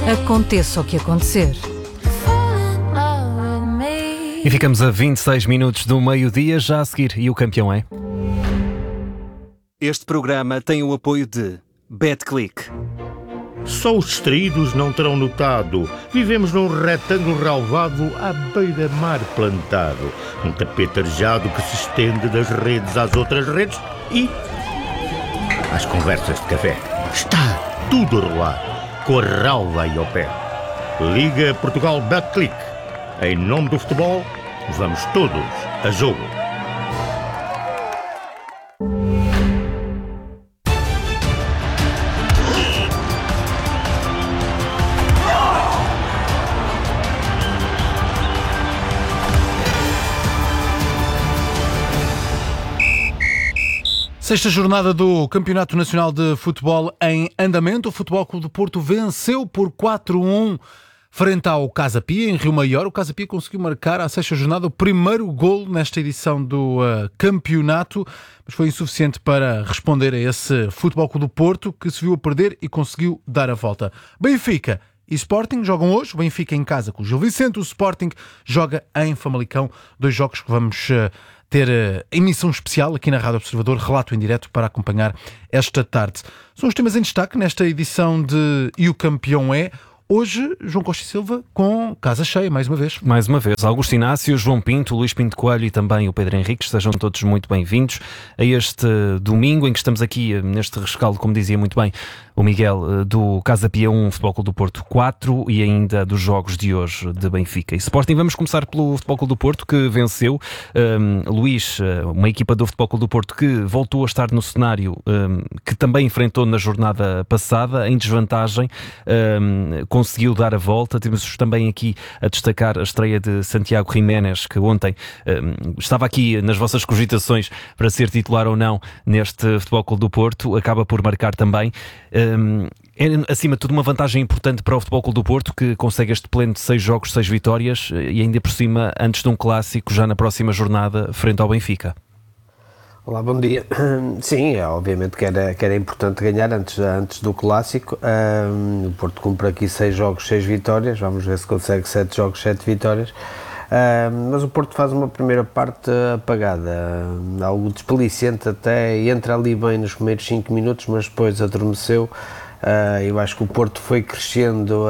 Aconteça o que acontecer. E ficamos a 26 minutos do meio-dia, já a seguir. E o campeão é? Este programa tem o apoio de BetClick. Só os distraídos não terão notado. Vivemos num retângulo relvado à beira-mar plantado. Um tapete arejado que se estende das redes às outras redes e às conversas de café. Está tudo a rolar, com a relva aí ao pé. Liga Portugal BetClick. Em nome do futebol, vamos todos a jogo. Sexta jornada do Campeonato Nacional de Futebol em andamento. O Futebol Clube do Porto venceu por 4-1 frente ao Casa Pia, em Rio Maior. O Casa Pia conseguiu marcar à sexta jornada o primeiro golo nesta edição do campeonato, mas foi insuficiente para responder a esse Futebol Clube do Porto, que se viu a perder e conseguiu dar a volta. Benfica e Sporting jogam hoje. O Benfica em casa com o Gil Vicente. O Sporting joga em Famalicão. Dois jogos que vamos ter emissão especial aqui na Rádio Observador, relato em direto para acompanhar esta tarde. São os temas em destaque nesta edição de E o Campeão é. Hoje, João Costa e Silva com casa cheia, mais uma vez. Mais uma vez. Augusto Inácio, João Pinto, Luís Pinto Coelho e também o Pedro Henriques. Sejam todos muito bem-vindos a este domingo em que estamos aqui neste rescaldo, como dizia muito bem o Miguel, do Casa Pia 1, Futebol Clube do Porto 4 e ainda dos jogos de hoje de Benfica e Sporting. Vamos começar pelo Futebol Clube do Porto, que venceu. Luís, uma equipa do Futebol Clube do Porto que voltou a estar no cenário que também enfrentou na jornada passada, em desvantagem, conseguiu dar a volta. Temos também aqui a destacar a estreia de Santiago Jiménez, que ontem estava aqui nas vossas cogitações para ser titular ou não neste Futebol Clube do Porto, acaba por marcar também. É, acima de tudo, uma vantagem importante para o Futebol Clube do Porto, que consegue este pleno de 6 jogos, 6 vitórias, e ainda por cima, antes de um clássico, já na próxima jornada, frente ao Benfica. Olá, bom dia. Sim, obviamente que era importante ganhar antes do clássico. O Porto cumpre aqui 6 jogos, 6 vitórias. Vamos ver se consegue 7 jogos, 7 vitórias. Mas o Porto faz uma primeira parte apagada, algo desplicente até, e entra ali bem nos primeiros 5 minutos, mas depois adormeceu. Eu acho que o Porto foi crescendo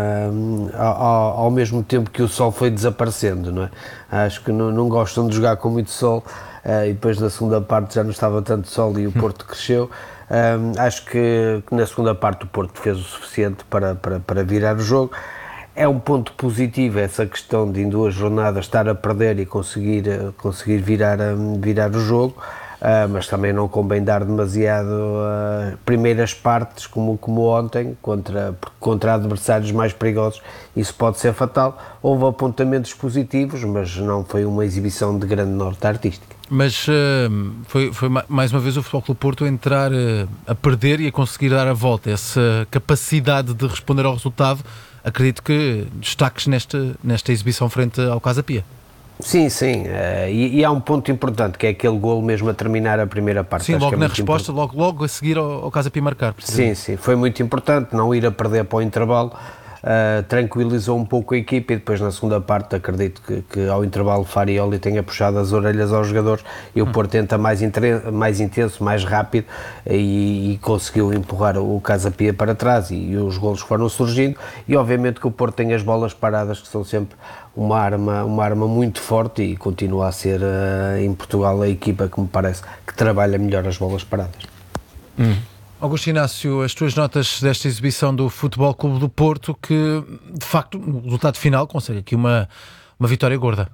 ao mesmo tempo que o sol foi desaparecendo, não é? Acho que não gostam de jogar com muito sol, e depois na segunda parte já não estava tanto sol e o Porto cresceu. Acho que na segunda parte o Porto fez o suficiente para virar o jogo. É um ponto positivo essa questão de em 2 jornadas estar a perder e conseguir virar o jogo, mas também não convém dar demasiado primeiras partes como ontem contra adversários mais perigosos. Isso pode ser fatal. Houve apontamentos positivos, mas não foi uma exibição de grande norte artística. Mas foi mais uma vez o Futebol Clube Porto a entrar a perder e a conseguir dar a volta. Essa capacidade de responder ao resultado, acredito que destaques nesta exibição frente ao Casa Pia. Sim, e há um ponto importante, que é aquele golo mesmo a terminar a primeira parte. Sim, acho logo que é na resposta, logo a seguir ao Casa Pia marcar. Sim, foi muito importante não ir a perder para o intervalo. Tranquilizou um pouco a equipa, e depois na segunda parte acredito que ao intervalo Farioli tenha puxado as orelhas aos jogadores e o Porto tenta mais intenso, mais rápido, e conseguiu empurrar o Casa Pia para trás, e os golos foram surgindo. E obviamente que o Porto tem as bolas paradas, que são sempre uma arma muito forte, e continua a ser em Portugal a equipa que me parece que trabalha melhor as bolas paradas. Augusto Inácio, as tuas notas desta exibição do Futebol Clube do Porto, que de facto no resultado final consegue aqui uma vitória gorda.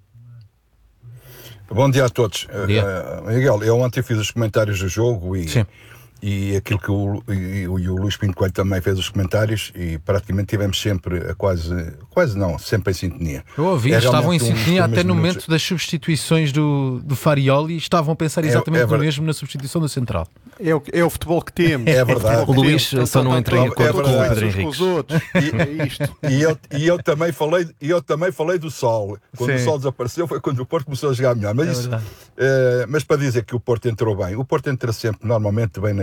Bom dia a todos. Miguel, eu ontem fiz os comentários do jogo Sim. E aquilo que o Luís Pinto Coelho também fez os comentários, e praticamente tivemos sempre sempre em sintonia. Eu ouvi, estavam em sintonia até no momento das substituições do Farioli, estavam a pensar exatamente no mesmo na substituição do central. É o futebol que temos. É verdade. O Luís só não entra em acordo com o Pedro Henriques. E eu também falei do sol. Quando o sol desapareceu foi quando o Porto começou a jogar melhor. Mas para dizer que o Porto entrou bem, o Porto entra sempre normalmente bem nas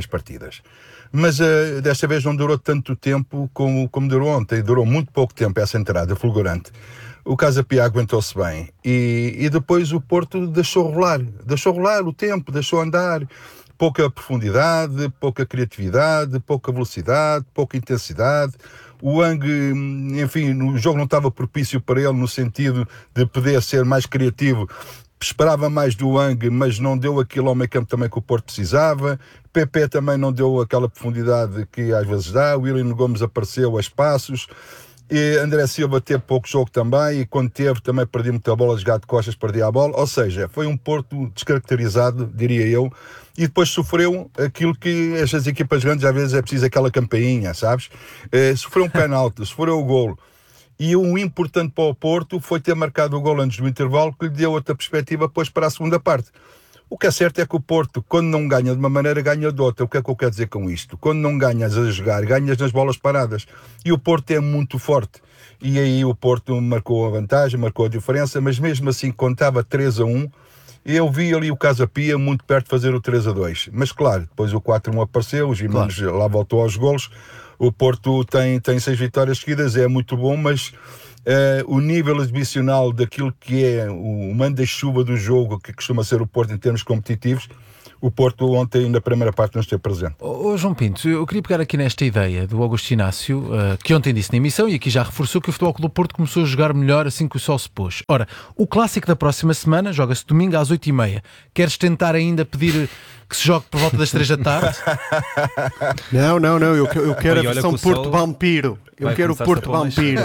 partidas. Mas desta vez não durou tanto tempo como durou ontem, durou muito pouco tempo essa entrada fulgurante. O Casa Pia aguentou-se bem e depois o Porto deixou rolar o tempo, deixou andar. Pouca profundidade, pouca criatividade, pouca velocidade, pouca intensidade. O Hwang, enfim, o jogo não estava propício para ele no sentido de poder ser mais criativo. Esperava mais do Hwang, mas não deu aquilo ao meio campo também que o Porto precisava. Pepe também não deu aquela profundidade que às vezes dá. O Willian Gomes apareceu a espaços. E André Silva teve pouco jogo também, e quando teve também perdia muita bola, jogado de costas, perdia a bola, ou seja, foi um Porto descaracterizado, diria eu, e depois sofreu aquilo que estas equipas grandes às vezes é preciso aquela campainha, sabes? Sofreu um penalti, sofreu o golo, e o importante para o Porto foi ter marcado o golo antes do intervalo, que lhe deu outra perspectiva depois para a segunda parte. O que é certo é que o Porto, quando não ganha de uma maneira, ganha de outra. O que é que eu quero dizer com isto? Quando não ganhas a jogar, ganhas nas bolas paradas. E o Porto é muito forte. E aí o Porto marcou a vantagem, marcou a diferença, mas mesmo assim, quando estava 3-1, eu vi ali o Casa Pia muito perto de fazer o 3-2. Mas claro, depois o 4-1 apareceu, o Gimenez lá voltou aos golos. O Porto tem 6 vitórias seguidas, é muito bom, mas... o nível exibicional daquilo que é o manda-chuva do jogo, que costuma ser o Porto em termos competitivos, o Porto ontem na primeira parte não esteve presente. João Pinto, eu queria pegar aqui nesta ideia do Augusto Inácio, que ontem disse na emissão e aqui já reforçou que o Futebol Clube do Porto começou a jogar melhor assim que o sol se pôs. Ora, o clássico da próxima semana joga-se domingo às 8h30. Queres tentar ainda pedir que se jogue por volta das 3 da tarde? Não, eu quero a versão Porto Vampiro. Eu quero o Porto Vampiro.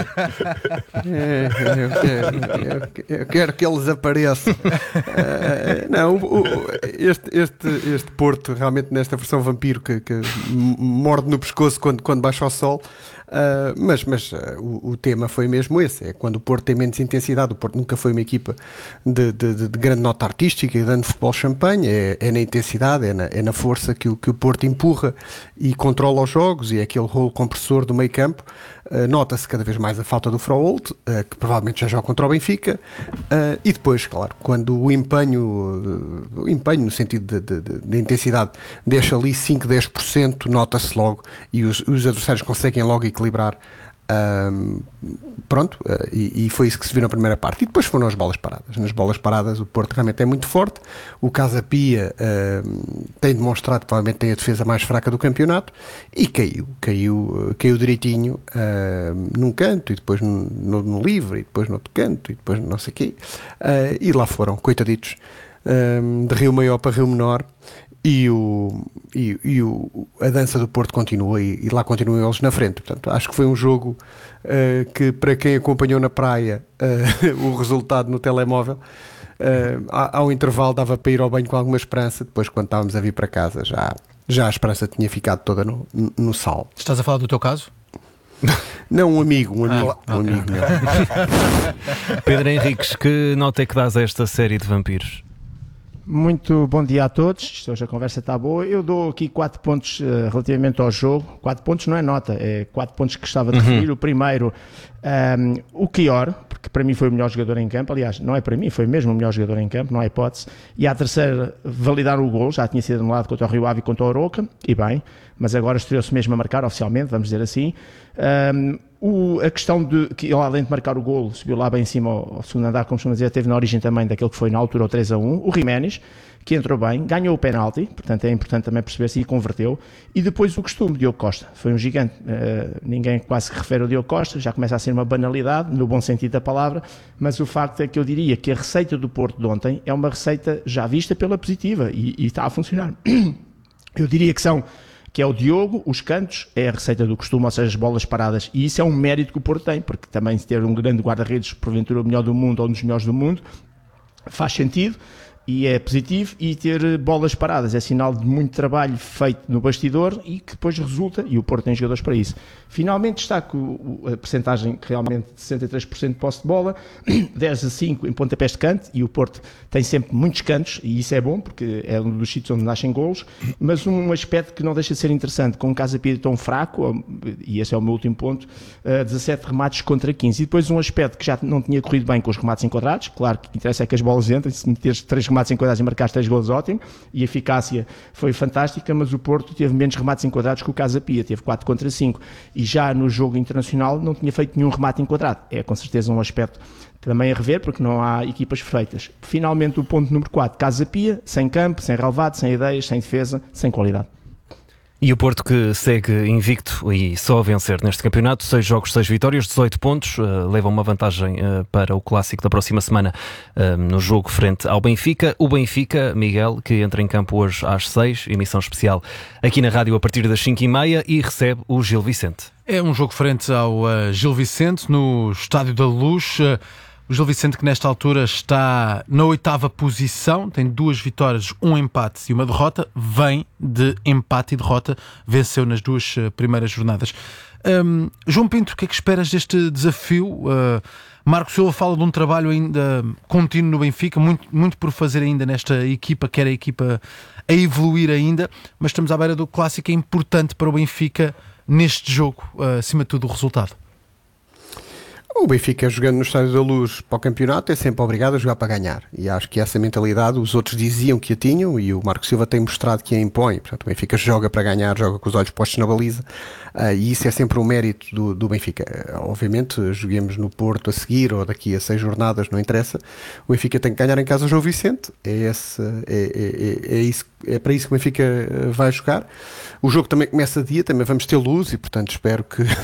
Eu quero que eles apareçam. Este Porto, realmente nesta versão Vampiro, que morde no pescoço quando baixa o sol. Mas o tema foi mesmo esse, é quando o Porto tem menos intensidade. O Porto nunca foi uma equipa de grande nota artística e de grande futebol champanhe, é na intensidade, é na força que o Porto empurra e controla os jogos, e é aquele rolo compressor do meio campo. Nota-se cada vez mais a falta do Froholt, que provavelmente já joga contra o Benfica, e depois, claro, quando o empenho no sentido de intensidade deixa ali 5, 10%, nota-se logo, e os adversários conseguem logo equilibrar. E foi isso que se viu na primeira parte. E depois foram as bolas paradas. Nas bolas paradas o Porto realmente é muito forte. O Casa Pia tem demonstrado que provavelmente tem a defesa mais fraca do campeonato, e caiu direitinho num canto, e depois no livre, e depois no outro canto, e depois não sei o quê, e lá foram, coitaditos, de Rio Maior para Rio Menor. E a dança do Porto continua, e lá continuam eles na frente. Portanto, acho que foi um jogo que, para quem acompanhou na praia o resultado no telemóvel, ao intervalo dava para ir ao banho com alguma esperança. Depois, quando estávamos a vir para casa, já a esperança tinha ficado toda no sal. Estás a falar do teu caso? Não, um amigo meu. Pedro Henriques, que nota é que dás a esta série de vampiros? Muito bom dia a todos. Hoje a conversa está boa. Eu dou aqui 4 pontos relativamente ao jogo. 4 pontos não é nota, é 4 pontos que gostava de referir. O primeiro, o Chior, porque para mim foi o melhor jogador em campo. Aliás, não é para mim, foi mesmo o melhor jogador em campo, não há hipótese. E a terceira, validar o gol. Já tinha sido anulado contra o Rio Ave e contra o Oroca, e bem, mas agora estreou-se mesmo a marcar oficialmente, vamos dizer assim. A questão de que ele, além de marcar o golo, subiu lá bem em cima ao segundo andar, como costuma dizer, teve na origem também daquele que foi na altura o 3-1, o Gimenez, que entrou bem, ganhou o penalti, portanto é importante também perceber-se, e converteu. E depois o costume, Diogo Costa, foi um gigante, ninguém quase que refere ao Diogo Costa, já começa a ser uma banalidade, no bom sentido da palavra, mas o facto é que eu diria que a receita do Porto de ontem é uma receita já vista pela positiva, e está a funcionar. Eu diria que é o Diogo, os cantos, é a receita do costume, ou seja, as bolas paradas, e isso é um mérito que o Porto tem, porque também se ter um grande guarda-redes, porventura o melhor do mundo ou um dos melhores do mundo, faz sentido e é positivo, e ter bolas paradas é sinal de muito trabalho feito no bastidor e que depois resulta, e o Porto tem jogadores para isso. Finalmente destaco a percentagem realmente de 63% de posse de bola, 10-5 em pontapés de canto, e o Porto tem sempre muitos cantos, e isso é bom, porque é um dos sítios onde nascem golos, mas um aspecto que não deixa de ser interessante, com o Casa Pia tão fraco, e esse é o meu último ponto, 17 remates contra 15, e depois um aspecto que já não tinha corrido bem com os remates enquadrados, claro que interessa é que as bolas entrem, se meteres 3 remates remates enquadrados e marcaste 3 golos, ótimo, e a eficácia foi fantástica, mas o Porto teve menos remates enquadrados que o Casa Pia, teve 4 contra 5, e já no jogo internacional não tinha feito nenhum remate enquadrado. É com certeza um aspecto também a rever, porque não há equipas perfeitas. Finalmente, o ponto número 4, Casa Pia, sem campo, sem relevado, sem ideias, sem defesa, sem qualidade. E o Porto que segue invicto e só a vencer neste campeonato, 6 jogos, 6 vitórias, 18 pontos, leva uma vantagem para o clássico da próxima semana no jogo frente ao Benfica. O Benfica, Miguel, que entra em campo hoje às 6, emissão especial aqui na rádio a partir das 5h30 e recebe o Gil Vicente. É um jogo frente ao Gil Vicente no Estádio da Luz. O Gil Vicente, que nesta altura está na 8ª posição, tem 2 vitórias, 1 empate e uma derrota, vem de empate e derrota, venceu nas 2 primeiras jornadas. João Pinto, o que é que esperas deste desafio? Marco Silva fala de um trabalho ainda contínuo no Benfica, muito por fazer ainda nesta equipa, quer a equipa a evoluir ainda, mas estamos à beira do clássico, é importante para o Benfica neste jogo, acima de tudo o resultado. O Benfica, jogando no Estádio da Luz para o campeonato, é sempre obrigado a jogar para ganhar. E acho que essa mentalidade os outros diziam que a tinham e o Marco Silva tem mostrado que a impõe. Portanto, o Benfica joga para ganhar, joga com os olhos postos na baliza, e isso é sempre um mérito do Benfica. Obviamente, joguemos no Porto a seguir ou daqui a 6 jornadas, não interessa. O Benfica tem que ganhar em casa o João Vicente. É para isso que o Benfica vai jogar. O jogo também começa dia, também vamos ter luz e, portanto, espero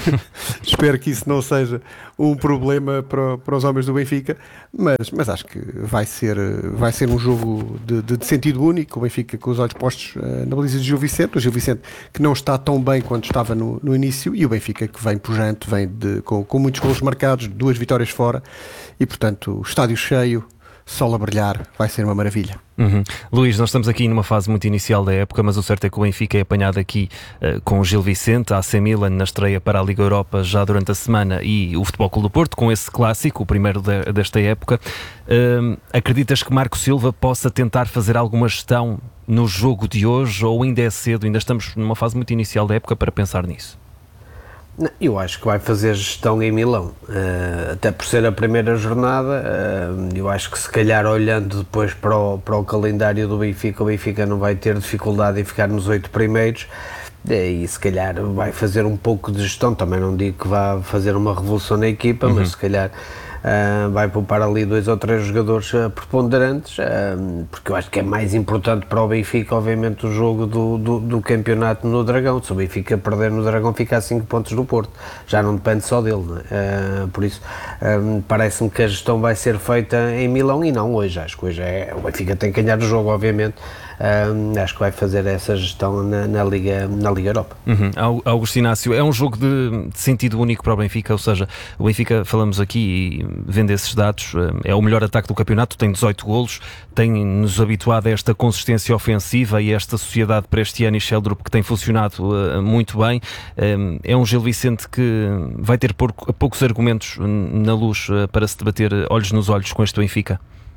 que isso não seja um problema para os homens do Benfica, mas acho que vai ser um jogo de sentido único. O Benfica com os olhos postos na baliza de Gil Vicente, o Gil Vicente que não está tão bem quanto estava no início, e o Benfica que vem pujante, com muitos golos marcados, 2 vitórias fora, e, portanto, o estádio cheio, sol a brilhar, vai ser uma maravilha. Luís, nós estamos aqui numa fase muito inicial da época, mas o certo é que o Benfica é apanhado aqui com o Gil Vicente, a AC Milan na estreia para a Liga Europa já durante a semana, e o Futebol Clube do Porto com esse clássico, o primeiro desta época. Acreditas que Marco Silva possa tentar fazer alguma gestão no jogo de hoje, ou ainda é cedo, ainda estamos numa fase muito inicial da época para pensar nisso? Eu acho que vai fazer gestão em Milão, até por ser a primeira jornada. Eu acho que, se calhar, olhando depois para o calendário do Benfica, o Benfica não vai ter dificuldade em ficar nos 8 primeiros, e se calhar vai fazer um pouco de gestão. Também não digo que vá fazer uma revolução na equipa, mas se calhar vai poupar ali 2 ou 3 jogadores preponderantes, porque eu acho que é mais importante para o Benfica, obviamente, o jogo do campeonato no Dragão. Se o Benfica perder no Dragão, fica a 5 pontos do Porto, já não depende só dele, não é? Por isso parece-me que a gestão vai ser feita em Milão e não hoje. Acho que hoje o Benfica tem que ganhar o jogo, obviamente. Acho que vai fazer essa gestão na Liga Europa. Augusto Inácio, é um jogo de sentido único para o Benfica, ou seja, o Benfica, falamos aqui e vendo esses dados, é o melhor ataque do campeonato, tem 18 golos, tem-nos habituado a esta consistência ofensiva e a esta sociedade para este ano, e Sheldrup, que tem funcionado muito bem. É um Gil Vicente que vai ter poucos argumentos na Luz para se debater olhos nos olhos com este Benfica.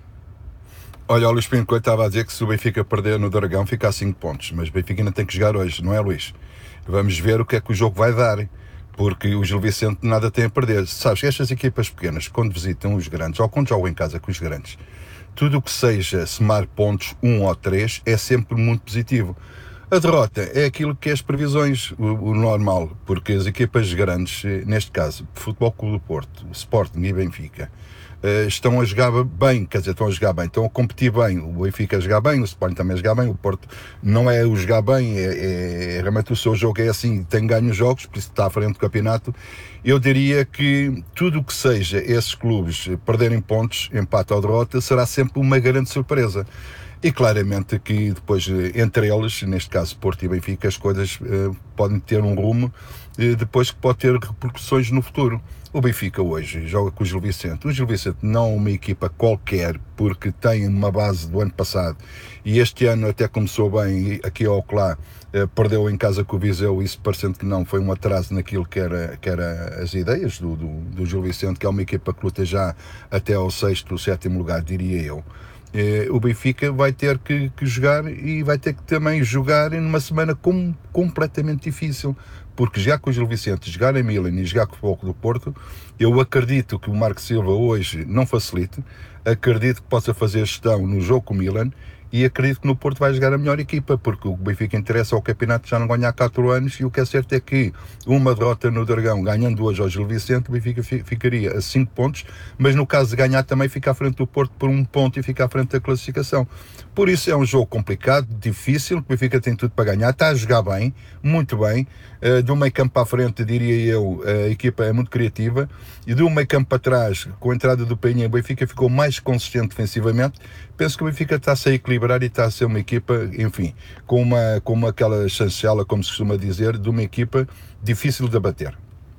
Olha, o Luís Pinto estava a dizer que se o Benfica perder no Dragão fica a 5 pontos, mas o Benfica ainda tem que jogar hoje, não é, Luís? Vamos ver o que é que o jogo vai dar, porque o Gil Vicente nada tem a perder. Sabes que estas equipas pequenas, quando visitam os grandes, ou quando jogam em casa com os grandes, tudo o que seja somar pontos, 1 ou 3, é sempre muito positivo. A derrota é aquilo que é as previsões, o normal, porque as equipas grandes, neste caso, Futebol Clube do Porto, Sporting e Benfica, estão a jogar bem, quer dizer, estão a competir bem. O Benfica a jogar bem, o Sporting também a jogar bem, o Porto não é o jogar bem, realmente o seu jogo é assim, tem ganho os jogos, por isso está à frente do campeonato. Eu diria que tudo o que seja esses clubes perderem pontos, empate ou derrota, será sempre uma grande surpresa. E claramente que depois, entre eles, neste caso Porto e Benfica, as coisas podem ter um rumo depois que pode ter repercussões no futuro. O Benfica hoje joga com o Gil Vicente. O Gil Vicente não é uma equipa qualquer, porque tem uma base do ano passado, e este ano até começou bem, aqui ou lá, perdeu em casa com o Viseu, isso parecendo que não, foi um atraso naquilo que era as ideias do Gil Vicente, que é uma equipa que luta já até ao 6º, 7º lugar, diria eu. O Benfica vai ter que jogar e vai ter que também jogar numa semana completamente difícil, porque já com o Gil Vicente jogar em Milan e jogar com o Futebol Clube do Porto, eu acredito que o Marco Silva hoje não facilite, acredito que possa fazer gestão no jogo com o Milan e acredito que no Porto vai jogar a melhor equipa, porque o Benfica interessa ao campeonato já não ganha há 4 anos, e o que é certo é que uma derrota no Dragão, ganhando hoje ao Gil Vicente, o Benfica ficaria a 5 pontos, mas no caso de ganhar também fica à frente do Porto por 1 ponto e fica à frente da classificação. Por isso é um jogo complicado, difícil, o Benfica tem tudo para ganhar, está a jogar bem, muito bem, do meio campo para a frente, diria eu, a equipa é muito criativa, e do meio campo para trás, com a entrada do Peña, o Benfica ficou mais consistente defensivamente. Penso que o Benfica está-se a equilibrar e está a ser uma equipa, enfim, com aquela chancela, como se costuma dizer, de uma equipa difícil de abater.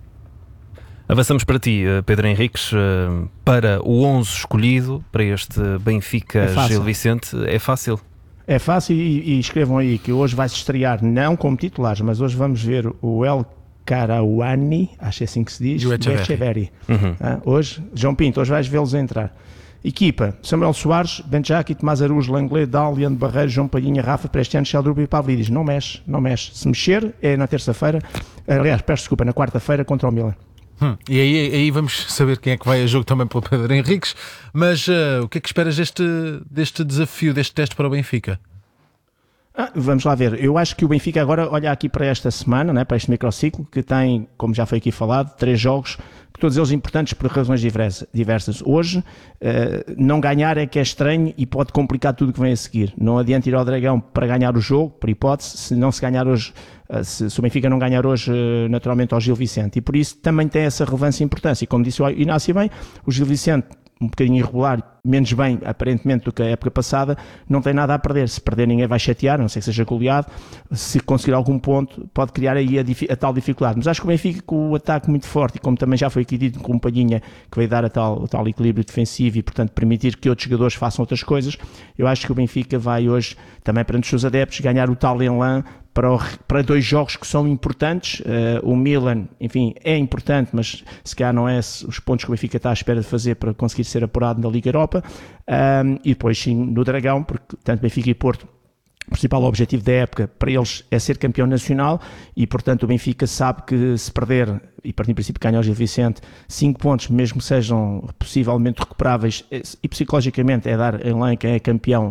Avançamos para ti, Pedro Henriques, para o 11 escolhido para este Benfica Gil Vicente. É fácil? É fácil, e escrevam aí que hoje vai-se estrear, não como titulares, mas hoje vamos ver o El Karawani, acho assim que se diz, e o Etcheverry. Hoje, João Pinto, hoje vais vê-los entrar. Equipa: Samuel Soares, Benjaki, Tomás Araújo, Langley, Dal, Leandro Barreiros, João Palhinha, Rafa, Prestiano, Sheldrup e Pavlidis. Não mexe. Se mexer é na terça-feira, aliás, peço desculpa, na quarta-feira contra o Milan. E aí vamos saber quem é que vai a jogo também pelo Pedro Henriques. Mas o que é que esperas deste desafio, deste teste para o Benfica? Vamos lá ver. Eu acho que o Benfica agora olha aqui para esta semana, né, para este microciclo, que tem, como já foi aqui falado, 3 jogos, todos eles importantes por razões diversas. Hoje, não ganhar é que é estranho e pode complicar tudo o que vem a seguir. Não adianta ir ao Dragão para ganhar o jogo, por hipótese, se não se ganhar hoje, se o Benfica não ganhar hoje, naturalmente, ao Gil Vicente. E por isso também tem essa relevância e importância. E como disse o Inácio bem, o Gil Vicente, um bocadinho irregular, menos bem aparentemente do que a época passada, não tem nada a perder. Se perder, ninguém vai chatear, a não ser que seja goleado. Se conseguir algum ponto, pode criar aí a tal dificuldade. Mas acho que o Benfica, com o ataque muito forte, e como também já foi aqui dito, com o Palhinha, que vai dar o tal equilíbrio defensivo e, portanto, permitir que outros jogadores façam outras coisas, eu acho que o Benfica vai hoje, também perante os seus adeptos, ganhar o tal elan para 2 jogos que são importantes. O Milan, enfim, é importante, mas se calhar não é os pontos que o Benfica está à espera de fazer para conseguir ser apurado na Liga Europa. E depois sim no Dragão, porque tanto Benfica e Porto, o principal objetivo da época para eles é ser campeão nacional, e portanto o Benfica sabe que se perder, e partir do princípio que ganha o Gil Vicente, 5 pontos, mesmo que sejam possivelmente recuperáveis, e psicologicamente é dar em quem é campeão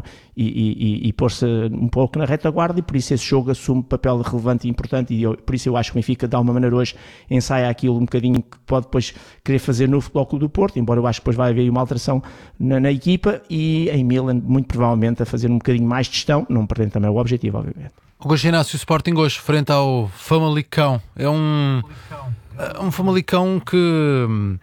e pôr-se um pouco na retaguarda, e por isso esse jogo assume papel relevante e importante, e por isso eu acho que o Benfica, de alguma maneira, hoje ensaia aquilo um bocadinho que pode depois querer fazer no Futebol Clube do Porto, embora eu acho que depois vai haver uma alteração na equipa, e em Milan, muito provavelmente, a fazer um bocadinho mais de gestão, não perdendo também o objetivo, obviamente. Hoje, Inácio, o Sporting hoje, frente ao Famalicão, é um Famalicão que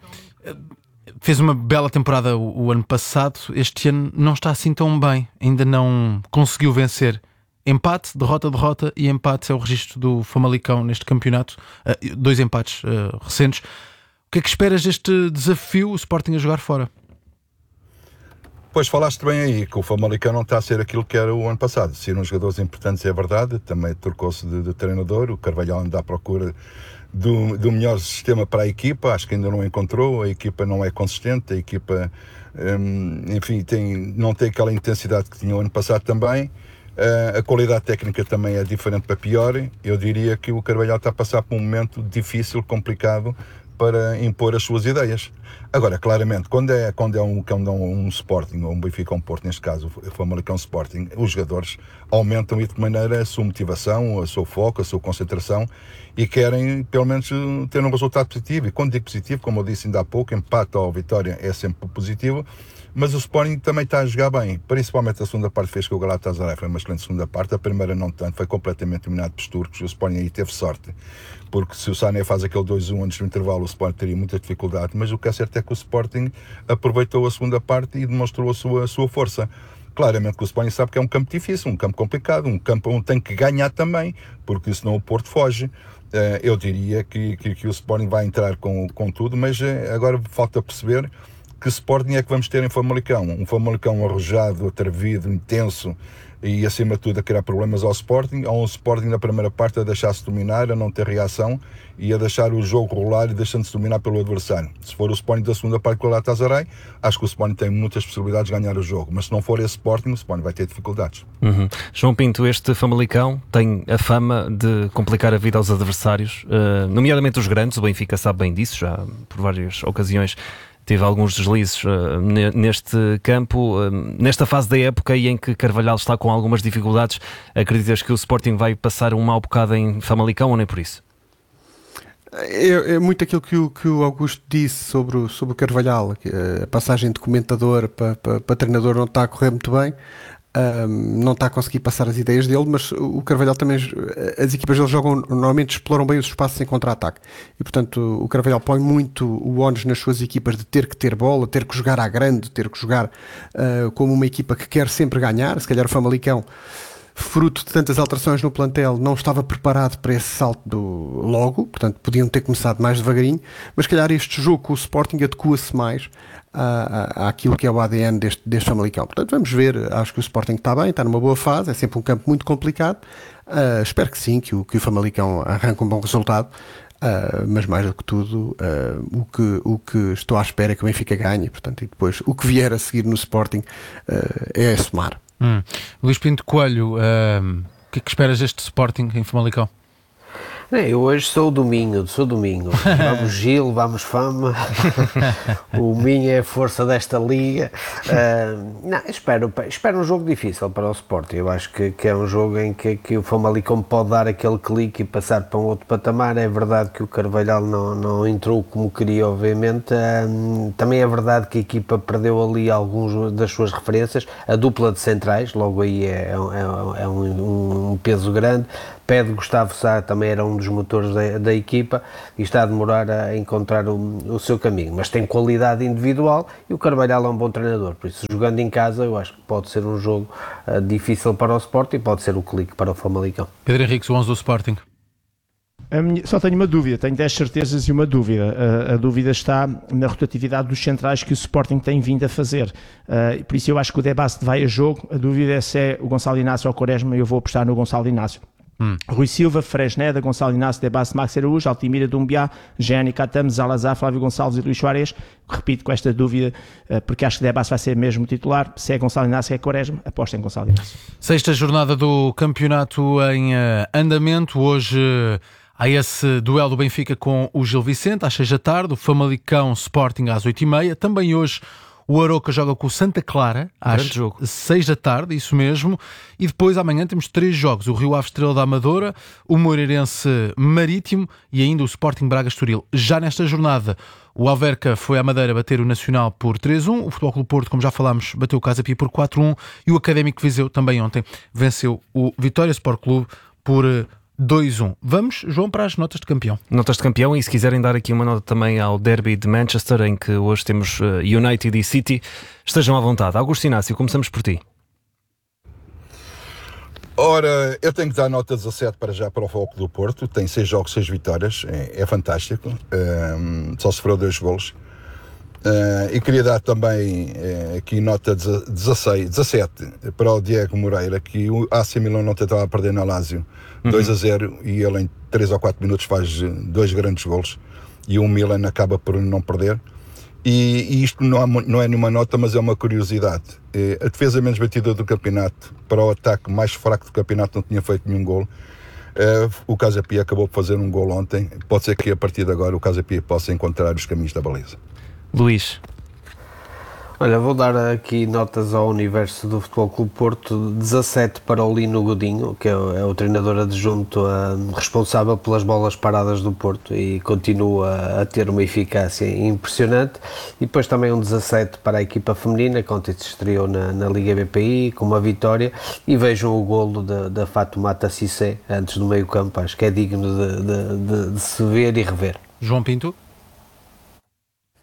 fez uma bela temporada o ano passado. Este ano não está assim tão bem, ainda não conseguiu vencer. Empate, derrota e empate é o registro do Famalicão neste campeonato. 2 empates recentes. O que é que esperas deste desafio, o Sporting a jogar fora? Pois falaste bem aí, que o Famalicão não está a ser aquilo que era o ano passado. Saíram jogadores importantes, é verdade, também trocou-se de treinador, o Carvalhal anda à procura do melhor sistema para a equipa, acho que ainda não encontrou, a equipa não é consistente, a equipa, enfim, não tem aquela intensidade que tinha o ano passado também, a qualidade técnica também é diferente para pior. Eu diria que o Carvalhal está a passar por um momento difícil, complicado, para impor as suas ideias. Agora, claramente, quando é um Sporting, ou um Benfica, um Porto, neste caso, o Famalicão Sporting, os jogadores aumentam de maneira a sua motivação, a seu foco, a sua concentração, e querem, pelo menos, ter um resultado positivo. E quando digo positivo, como eu disse ainda há pouco, empate ou vitória é sempre positivo, mas o Sporting também está a jogar bem, principalmente a segunda parte fez com o Galatasaray, foi uma excelente segunda parte, a primeira não tanto, foi completamente dominado pelos turcos, o Sporting aí teve sorte, porque se o Sané faz aquele 2-1 antes do intervalo, o Sporting teria muita dificuldade, mas o que é certo é que o Sporting aproveitou a segunda parte e demonstrou a sua força. Claramente que o Sporting sabe que é um campo difícil, um campo complicado, um campo onde tem que ganhar também, porque senão o Porto foge. Eu diria que o Sporting vai entrar com tudo, mas agora falta perceber que Sporting é que vamos ter em Famalicão. Um Famalicão arrojado, atrevido, intenso e acima de tudo a criar problemas ao Sporting, ou um Sporting na primeira parte a deixar-se dominar, a não ter reação e a deixar o jogo rolar e deixando-se dominar pelo adversário. Se for o Sporting da segunda parte com o Galatasaray, acho que o Sporting tem muitas possibilidades de ganhar o jogo, mas se não for esse Sporting, o Sporting vai ter dificuldades. João Pinto, este Famalicão tem a fama de complicar a vida aos adversários, nomeadamente os grandes. O Benfica sabe bem disso, já por várias ocasiões teve alguns deslizes neste campo. Nesta fase da época e em que Carvalhal está com algumas dificuldades, acreditas que o Sporting vai passar um mau bocado em Famalicão ou nem por isso? É muito aquilo que o Augusto disse sobre o Carvalhal, que a passagem de comentador para treinador não está a correr muito bem. Não está a conseguir passar as ideias dele, mas o Carvalhal também, as equipas dele normalmente exploram bem os espaços em contra-ataque e portanto o Carvalhal põe muito o ónus nas suas equipas de ter que ter bola, ter que jogar à grande, ter que jogar como uma equipa que quer sempre ganhar. Se calhar o Famalicão, fruto de tantas alterações no plantel, não estava preparado para esse salto logo, portanto podiam ter começado mais devagarinho, mas se calhar este jogo com o Sporting adequa-se mais àquilo que é o ADN deste Famalicão. Portanto vamos ver, acho que o Sporting está bem, está numa boa fase, é sempre um campo muito complicado, espero que sim, que o Famalicão arranque um bom resultado, mas mais do que tudo o que estou à espera é que o Benfica ganhe, portanto, e depois o que vier a seguir no Sporting é somar. Luís Pinto Coelho, o que é que esperas deste Sporting em Famalicão? Eu hoje sou o Domingo. Vamos Gil, vamos Fama. O Minho é a força desta liga. Espero um jogo difícil para o Sporting. Eu acho que é um jogo em que o Famalicão pode dar aquele clique e passar para um outro patamar. É verdade que o Carvalhal não entrou como queria, obviamente. Também é verdade que a equipa perdeu ali alguns das suas referências. A dupla de centrais, logo aí é um peso grande. Pedro Gustavo Sá também era um dos motores da equipa e está a demorar a encontrar o seu caminho, mas tem qualidade individual e o Carvalhal é um bom treinador, por isso jogando em casa eu acho que pode ser um jogo difícil para o Sporting e pode ser o clique para o Famalicão. Pedro Henriques, o 11 do Sporting. Só tenho uma dúvida, tenho 10 certezas e uma dúvida. A dúvida está na rotatividade dos centrais que o Sporting tem vindo a fazer. Por isso eu acho que o debate vai a jogo. A dúvida é se é o Gonçalo Inácio ou o Quaresma, e eu vou apostar no Gonçalo Inácio. Rui Silva, Fresneda, Gonçalo Inácio, Debasse, Max Araújo, Altimira, Dumbiá, Jeane Catam, Zalazar, Flávio Gonçalves e Luís Soares. Repito com esta dúvida, porque acho que Debasse vai ser mesmo titular. Se é Gonçalo Inácio, se é Quaresma, aposta em Gonçalo Inácio. Sexta jornada do campeonato em andamento. Hoje há esse duelo do Benfica com o Gil Vicente às 6 da tarde, o Famalicão Sporting às 8h30. Também hoje o Aroca joga com o Santa Clara às 6 da tarde, isso mesmo. E depois amanhã temos 3 jogos: o Rio Ave Estrela da Amadora, o Moreirense Marítimo e ainda o Sporting Braga Estoril. Já nesta jornada, o Alverca foi à Madeira bater o Nacional por 3-1, o Futebol Clube Porto, como já falámos, bateu o Casa Pia por 4-1 e o Académico Viseu também ontem venceu o Vitória Sport Clube por 2-1. Vamos, João, para as notas de campeão. Notas de campeão, e se quiserem dar aqui uma nota também ao Derby de Manchester, em que hoje temos United e City, estejam à vontade. Augusto Inácio, começamos por ti. Ora, eu tenho que dar nota 17 para o Foco do Porto. Tem 6 jogos, 6 vitórias, é fantástico. Só sofreu 2 golos. E queria dar também aqui nota 17 para o Diego Moreira, que o AC Milan não estava a perder na Lazio 2-0 e ele em 3 ou 4 minutos faz 2 grandes golos e o Milan acaba por não perder. E isto não é nenhuma nota, mas é uma curiosidade. A defesa menos batida do campeonato para o ataque mais fraco do campeonato não tinha feito nenhum golo. O Casa Pia acabou por fazer um golo ontem. Pode ser que a partir de agora o Casa Pia possa encontrar os caminhos da baliza. Luís. Olha, vou dar aqui notas ao universo do Futebol Clube Porto. 17 para o Lino Godinho, que é o treinador adjunto responsável pelas bolas paradas do Porto e continua a ter uma eficácia impressionante. E depois também um 17 para a equipa feminina, que ontem se estreou na Liga BPI com uma vitória, e vejam o golo da Fatoumata Cissé antes do meio campo. Acho que é digno de se ver e rever. João Pinto.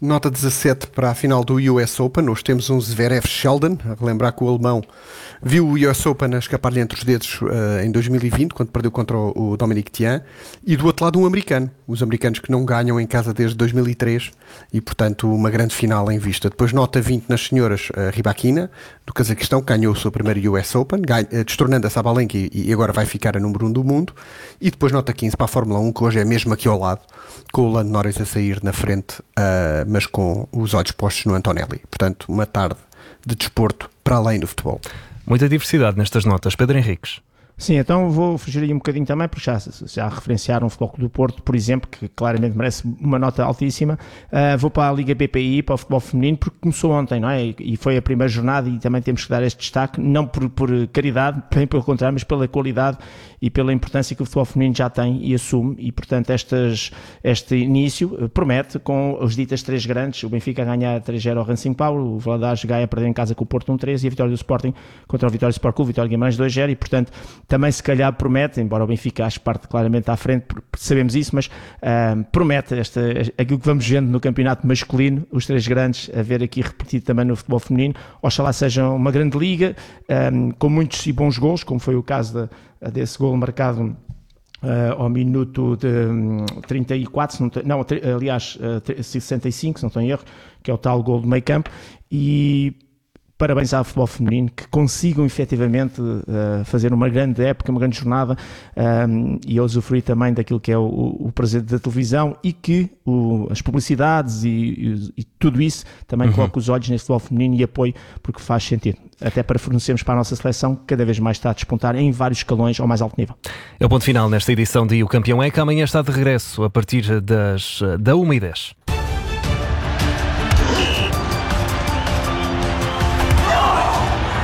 Nota 17 para a final do US Open. Hoje temos um Zverev Sheldon, a relembrar que o alemão viu o US Open a escapar-lhe entre os dedos em 2020, quando perdeu contra o Dominic Thiem, e do outro lado um americano. Os americanos que não ganham em casa desde 2003 e, portanto, uma grande final em vista. Depois nota 20 nas senhoras, Rybakina, do Cazaquistão, que ganhou o seu primeiro US Open, destornando a Sabalenka e agora vai ficar a número 1 do mundo. E depois nota 15 para a Fórmula 1, que hoje é mesmo aqui ao lado, com o Lando Norris a sair na frente, mas com os olhos postos no Antonelli. Portanto, uma tarde de desporto para além do futebol. Muita diversidade nestas notas. Pedro Henriques. Sim, então vou fugir aí um bocadinho também, porque já referenciaram o Futebol Clube do Porto, por exemplo, que claramente merece uma nota altíssima. Vou para a Liga BPI, para o futebol feminino, porque começou ontem, não é? E foi a primeira jornada e também temos que dar este destaque, não por caridade, bem pelo contrário, mas pela qualidade e pela importância que o futebol feminino já tem e assume. E, portanto, este início promete, com os ditas três grandes, o Benfica a ganhar 3-0 ao Racing Paulo, o Valadares Gaia a perder em casa com o Porto 1-3 e a vitória do Sporting contra o Vitória Sport Clube, Vitória Guimarães 2-0 e, portanto, também se calhar promete, embora o Benfica ache parte claramente à frente, sabemos isso, mas promete aquilo que vamos vendo no campeonato masculino, os três grandes, a ver aqui repetido também no futebol feminino. Oxalá seja uma grande liga, com muitos e bons golos, como foi o caso desse golo marcado ao minuto de 34, aliás 65, se não estou em erro, que é o tal golo do meio campo. E parabéns ao futebol feminino, que consigam efetivamente fazer uma grande época, uma grande jornada e usufruir também daquilo que é o prazer da televisão e que as publicidades e tudo isso também coloca os olhos nesse futebol feminino e apoio, porque faz sentido. Até para fornecermos para a nossa seleção, que cada vez mais está a despontar em vários escalões ao mais alto nível. É o ponto final nesta edição de O Campeão é, que amanhã está de regresso a partir da 1h10.